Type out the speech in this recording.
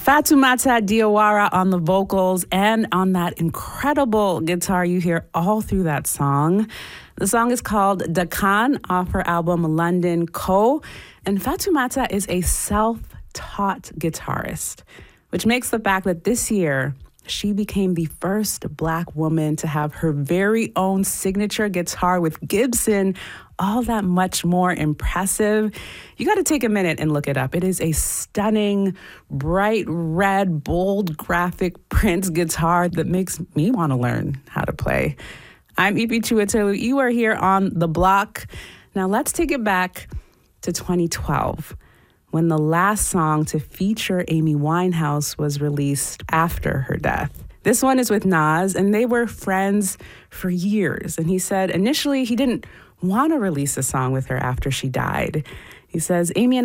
Fatoumata Diawara on the vocals and on that incredible guitar you hear all through that song. The song is called Dakan off her album London Co. And Fatoumata is a self-taught guitarist, which makes the fact that this year she became the first Black woman to have her very own signature guitar with Gibson all that much more impressive. You got to take a minute and look it up. It is a stunning, bright red, bold graphic print guitar that makes me want to learn how to play. I'm Ipi Chiwetelu. You are here on The Block. Now let's take it back to 2012, when the last song to feature Amy Winehouse was released after her death. This one is with Nas, and they were friends for years. And he said initially he didn't want to release a song with her after she died. He says, Amy and